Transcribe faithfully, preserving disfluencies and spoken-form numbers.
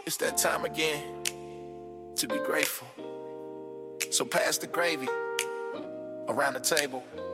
It's that time again to be grateful. So pass the gravy around the table.